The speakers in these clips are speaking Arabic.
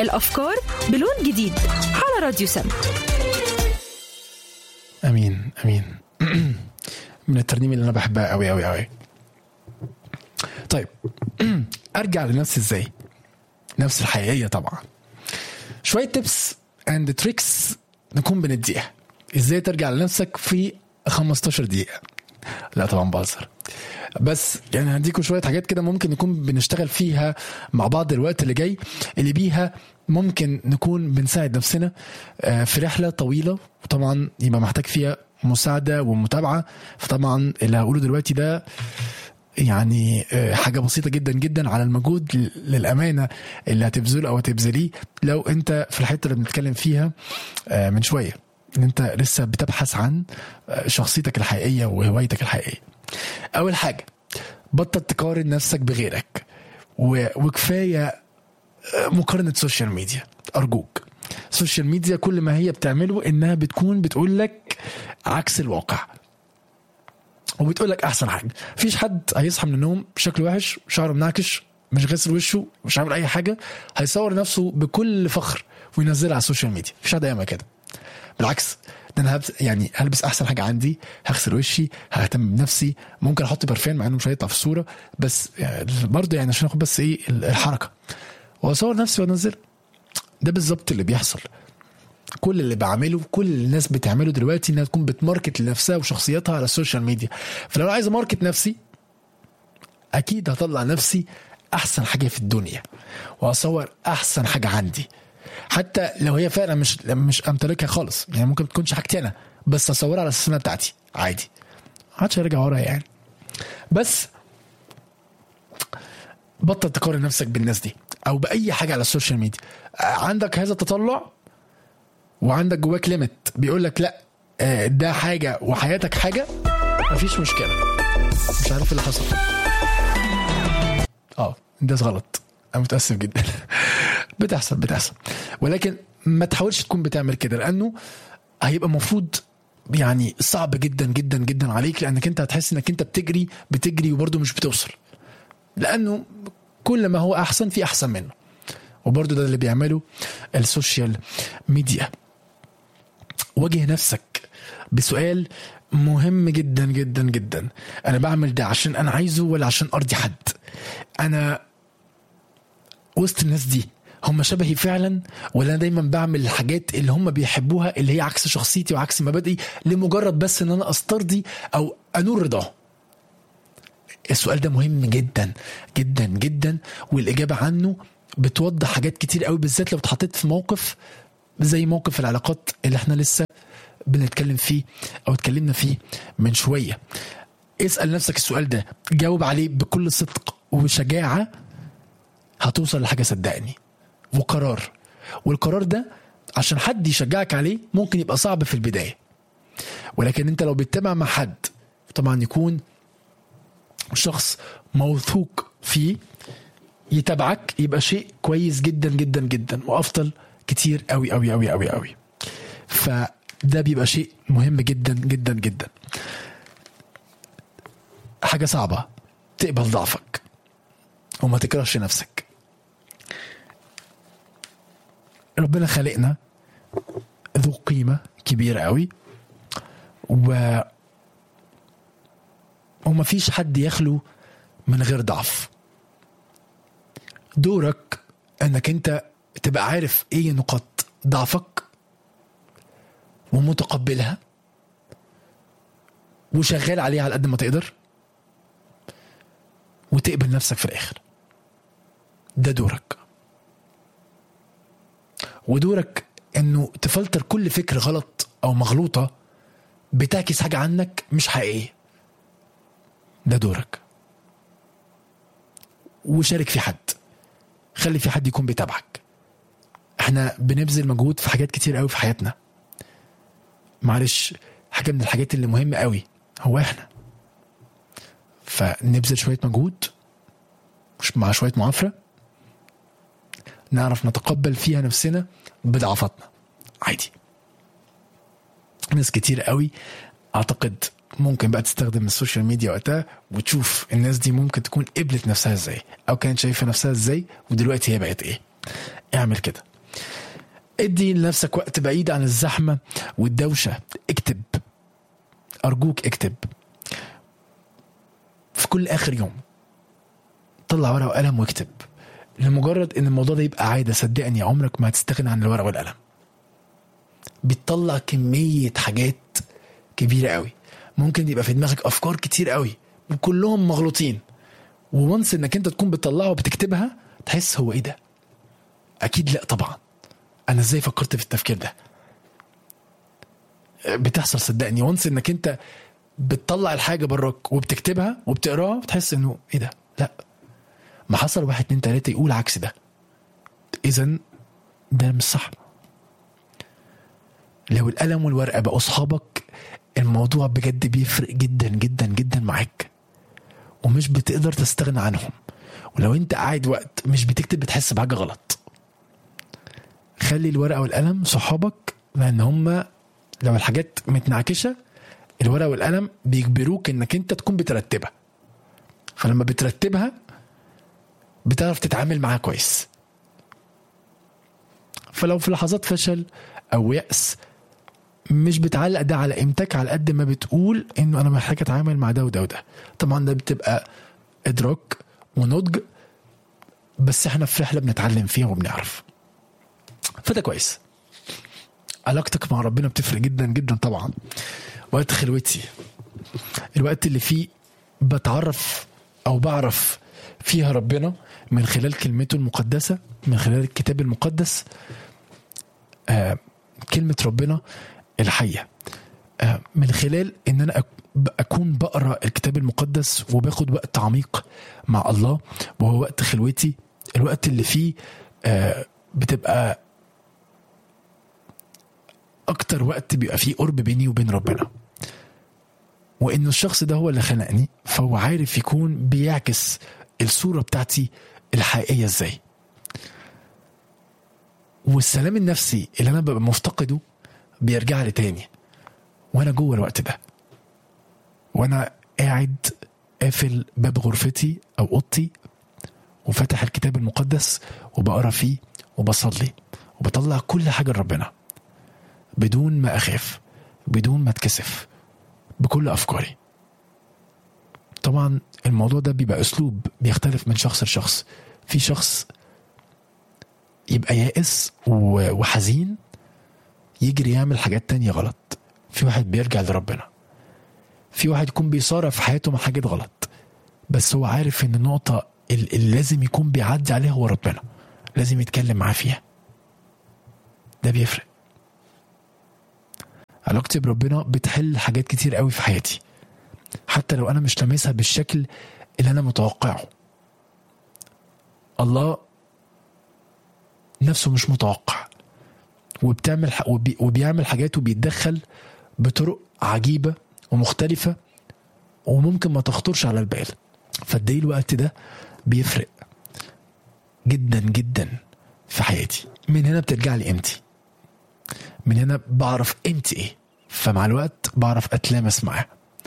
الأفكار بلون جديد على راديو سم. امين امين. من الترنيم اللي انا بحبها قوي قوي قوي. طيب ارجع لنفسي ازاي؟ نفس الحقيقيه طبعا. شويه تيبس اند تريكس نكون بنديها ازاي ترجع لنفسك في 15 دقيقه. لا طبعا بهزر، بس يعني هديكم شويه حاجات كده ممكن نكون بنشتغل فيها مع بعض الوقت اللي جاي، اللي بيها ممكن نكون بنساعد نفسنا في رحله طويله، وطبعا يبقى محتاج فيها مساعده ومتابعه. فطبعا اللي هقوله دلوقتي ده يعني حاجه بسيطه جدا جدا على المجهود للامانه اللي هتبذله او هتبذليه لو انت في الحته اللي بنتكلم فيها من شويه، ان انت لسه بتبحث عن شخصيتك الحقيقيه وهوايتك الحقيقيه. اول حاجه بطل تقارن نفسك بغيرك، وكفايه مقارنه سوشيال ميديا. ارجوك، السوشيال ميديا كل ما هي بتعمله انها بتكون بتقول لك عكس الواقع، وبتقول لك احسن حاجه. مفيش حد هيصحى من النوم بشكل وحش، شعره منعكش، مش غسل وشه، مش عامل اي حاجه، هيصور نفسه بكل فخر وينزلها على السوشيال ميديا. مفيش حد يعمل كده، بالعكس. ده انا يعني هلبس احسن حاجه عندي، هغسل وشي، ههتم بنفسي، ممكن احط برفان مع انه مش هيطلع في الصوره، بس يعني برضه يعني عشان اخد بس ايه الحركه، واصور نفسي وانزل. ده بالظبط اللي بيحصل. كل اللي بعمله، كل الناس بتعمله دلوقتي، انها تكون بتماركت لنفسها وشخصيتها على السوشيال ميديا. فلو عايز اماركت نفسي، اكيد هطلع نفسي احسن حاجه في الدنيا، واصور احسن حاجه عندي، حتى لو هي فعلا مش امتلكها خالص. يعني ممكن تكونش حاجتي انا، بس اصورها على السنه بتاعتي عادي، محدش هيرجع ورا يعني. بس بطل تقارن نفسك بالناس دي او باي حاجه على السوشيال ميديا. عندك هذا التطلع وعندك جواك ليميت بيقول لك لا ده حاجه وحياتك حاجه، مفيش مشكله. مش عارف اللي حصل، ده غلط، انا متاسف جدا. بتحصل، ولكن ما تحاولش تكون بتعمل كده، لانه هيبقى مفروض يعني صعب جدا جدا جدا عليك، لانك انت هتحس انك انت بتجري وبرضه مش بتوصل، لانه كل ما هو احسن في احسن منه. وبرضه ده اللي بيعمله السوشيال ميديا. واجه نفسك بسؤال مهم جدا جدا جدا: انا بعمل ده عشان انا عايزه ولا عشان ارضي حد؟ انا وسط الناس دي هم شبهي فعلا، ولا انا دايما بعمل الحاجات اللي هم بيحبوها اللي هي عكس شخصيتي وعكس مبادئي لمجرد بس ان انا استرضي او انول رضاه؟ السؤال ده مهم جدا جدا جدا، والاجابه عنه بتوضح حاجات كتير قوي، بالذات لو اتحطيت في موقف زي موقف العلاقات اللي احنا لسه بنتكلم فيه او اتكلمنا فيه من شويه. اسال نفسك السؤال ده، جاوب عليه بكل صدق وشجاعه، هتوصل لحاجه صدقني وقرار. والقرار ده عشان حد يشجعك عليه ممكن يبقى صعب في البدايه، ولكن انت لو بتتابع مع حد طبعا يكون شخص موثوق فيه يتابعك، يبقى شيء كويس جدا جدا جدا، وافضل كتير قوي قوي قوي قوي قوي. فده بيبقى شيء مهم جدا جدا جدا. حاجه صعبه تقبل ضعفك وما تكرهش نفسك. ربنا خلقنا ذو قيمة كبيرة قوي، وما فيش حد يخلو من غير ضعف. دورك انك انت تبقى عارف ايه نقاط ضعفك ومتقبلها وشغال عليها على قد ما تقدر، وتقبل نفسك في الاخر. ده دورك. ودورك انه تفلتر كل فكرة غلط او مغلوطة بتعكس حاجة عنك مش حقيقية. ده دورك. وشارك في حد، خلي في حد يكون بيتابعك. احنا بنبذل مجهود في حاجات كتير قوي في حياتنا، معلش حاجة من الحاجات اللي مهمة قوي هو احنا، فنبذل شوية مجهود مع شوية معافرة، نعرف نتقبل فيها نفسنا بضعفاتنا عادي. ناس كتير قوي اعتقد ممكن بقى تستخدم السوشيال ميديا وقتها وتشوف الناس دي ممكن تكون قبلت نفسها ازاي او كانت شايفة نفسها ازاي ودلوقتي هي بقت ايه. اعمل كده. ادي لنفسك وقت بعيد عن الزحمة والدوشة. اكتب، أرجوك اكتب في كل آخر يوم. طلع ورقة وقلم واكتب، لمجرد ان الموضوع ده يبقى عادة. صدقني عمرك ما هتستغنى عن الورقة والقلم. بتطلع كمية حاجات كبيرة قوي. ممكن يبقى في دماغك أفكار كتير قوي وكلهم مغلوطين، وونس انك انت تكون بتطلعها وبتكتبها تحس هو ايه ده؟ اكيد لا طبعا، انا ازاي فكرت في التفكير ده؟ بتحصل صدقني. وانس انك انت بتطلع الحاجة براك وبتكتبها وبتقراها بتحس انه ايه ده؟ لا، ما حصل 1 2 3 يقول عكس ده، اذن ده مش صح. لو القلم والورقة بقوا اصحابك الموضوع بجد بيفرق جدا جدا جدا معاك، ومش بتقدر تستغنى عنهم. ولو انت قاعد وقت مش بتكتب بتحس بحاجة غلط. خلي الورقة والقلم صحابك، لان هما لو الحاجات متنعكشة الورقة والقلم بيجبروك انك انت تكون بترتبها، فلما بترتبها بتعرف تتعامل معاها كويس. فلو في لحظات فشل او يأس مش بتعلق ده على قيمتك على قد ما بتقول انه انا محتاج اتعامل مع ده وده وده. طبعا ده بتبقى ادراك ونضج، بس احنا في رحلة بنتعلم فيها وبنعرف، فده كويس. علاقتك مع ربنا بتفرق جدا جدا طبعا. وقت خلوتي، الوقت اللي فيه بتعرف او بعرف فيها ربنا من خلال كلمته المقدسة، من خلال الكتاب المقدس، كلمة ربنا الحية، من خلال ان انا اكون بقرأ الكتاب المقدس وباخد وقت عميق مع الله، وهو وقت خلوتي. الوقت اللي فيه بتبقى اكتر وقت بيبقى فيه قرب بيني وبين ربنا، وانه الشخص ده هو اللي خلقني، فهو عارف يكون بيعكس الصورة بتاعتي الحقيقية ازاي. والسلام النفسي اللي انا ببقى مفتقده بيرجع لي تاني وانا جوه الوقت ده، وانا قاعد قافل باب غرفتي او اوضتي وفتح الكتاب المقدس وبقرا فيه وبصلي وبطلع كل حاجة لربنا بدون ما اخاف، بدون ما اتكسف، بكل افكاري. طبعا الموضوع ده بيبقى اسلوب بيختلف من شخص لشخص. في شخص يبقى يائس وحزين يجري يعمل حاجات تانية غلط، في واحد بيرجع لربنا، في واحد يكون بيصارع في حياته مع حاجات غلط بس هو عارف ان النقطة اللي لازم يكون بيعدي عليها هو ربنا، لازم يتكلم معاه فيها. ده بيفرق. علاقتي بربنا بتحل حاجات كتير قوي في حياتي، حتى لو انا مش لامسها بالشكل اللي انا متوقعه. الله نفسه مش متوقع، وبيعمل حاجات وبيتدخل بطرق عجيبة ومختلفة وممكن ما تخطرش على البال. فدي الوقت ده بيفرق جدا جدا في حياتي. من هنا بترجع لي قيمتي، من هنا بعرف قيمتي ايه، فمع الوقت بعرف اتلامس معاه.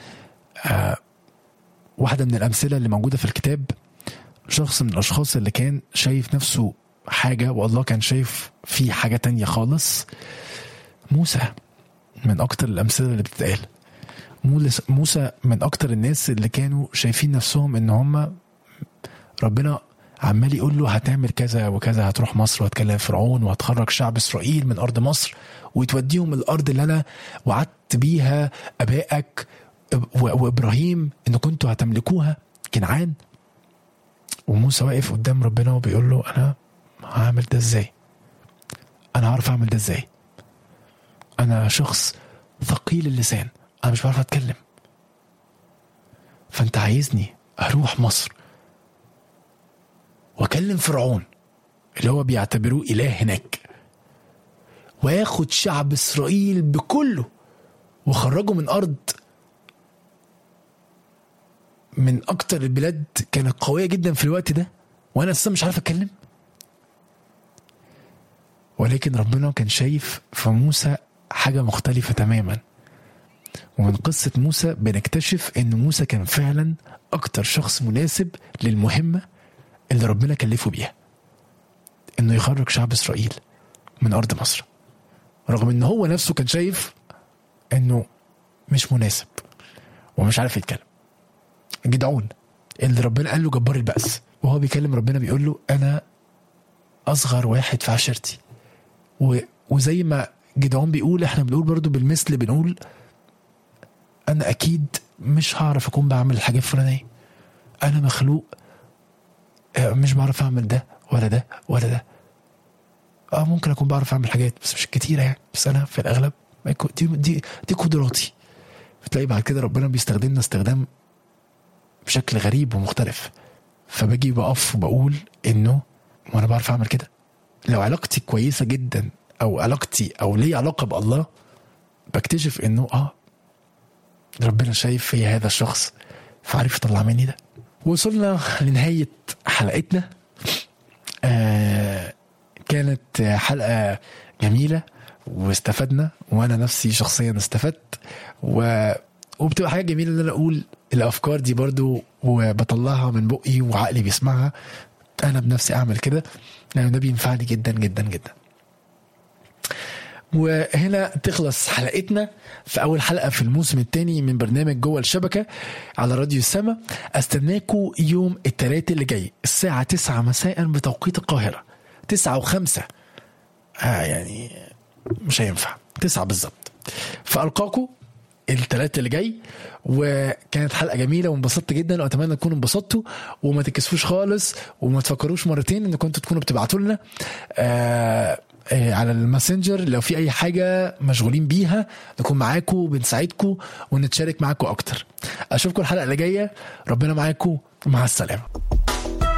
واحدة من الأمثلة اللي موجودة في الكتاب، شخص من الأشخاص اللي كان شايف نفسه حاجة والله كان شايف فيه حاجة تانية خالص. موسى من أكتر الأمثلة اللي بتتقال. موسى من أكتر الناس اللي كانوا شايفين نفسهم إن هم ربنا عمال يقول له هتعمل كذا وكذا، هتروح مصر وهتكلم فرعون وهتخرج شعب إسرائيل من أرض مصر وتوديهم الأرض اللي أنا وعدت بيها أبائك وإبراهيم إن كنتوا هتملكوها، كنعان. وموسى واقف قدام ربنا وبيقول له أنا هعمل ده إزاي؟ أنا عارف أعمل ده إزاي؟ أنا شخص ثقيل اللسان، أنا مش بعرف أتكلم، فأنت عايزني أروح مصر وأكلم فرعون اللي هو بيعتبروه إله هناك، وياخد شعب إسرائيل بكله وخرجه من أرض من أكتر البلاد كانت قوية جدا في الوقت ده، وأنا أصلا مش عارف أتكلم؟ ولكن ربنا كان شايف في موسى حاجة مختلفة تماما. ومن قصة موسى بنكتشف ان موسى كان فعلا اكتر شخص مناسب للمهمة اللي ربنا كلفه بيها، انه يخرج شعب اسرائيل من ارض مصر. رغم ان هو نفسه كان شايف انه مش مناسب ومش عارف يتكلم. جدعون اللي ربنا قال له جبار البأس، وهو بيكلم ربنا بيقول له انا اصغر واحد في عشيرتي، وزي ما جدعون بيقول احنا بنقول برضو بالمثل، بنقول انا اكيد مش هعرف اكون بعمل الحاجة الفلانية، انا مخلوق مش بعرف اعمل ده ولا ده ولا ده. ممكن اكون بعرف اعمل حاجات بس مش كتيرة يعني، بس انا في الاغلب دي قدراتي. بتلاقي بعد كده ربنا بيستخدمنا استخدام بشكل غريب ومختلف. فباجي بقف وبقول انه وانا بعرف اعمل كده. لو علاقتي كويسة جدا او علاقتي او لي علاقة بالله، بكتشف انه ربنا شايف في هذا الشخص فعارف يطلع مني ده. وصلنا لنهاية حلقتنا. كانت حلقة جميلة واستفدنا، وانا نفسي شخصيا استفدت، وبتبقى حاجة جميلة ان انا اقول الافكار دي برضو وبطلعها من بقي وعقلي بيسمعها. انا بنفسي اعمل كده لان ده بينفعني جدا جدا جدا. وهنا تخلص حلقتنا في أول حلقة في الموسم الثاني من برنامج جوه الشبكة على راديو السما. أستناكوا يوم الثلاثاء اللي جاي الساعة 9 مساء بتوقيت القاهرة، 9:05 يعني مش هينفع 9 بالظبط. فألقاكوا الثلاثاء اللي جاي. وكانت حلقة جميلة وانبسطت جدا، وأتمنى تكونوا انبسطتوا وما تكسفوش خالص وما تفكروش مرتين ان كنتوا تكونوا بتبعتوا لنا على الماسنجر لو في اي حاجة مشغولين بيها، نكون معاكم وبنساعدكم ونتشارك معاكم اكتر. اشوفكم الحلقة اللي جاية، ربنا معاكم، مع السلامة.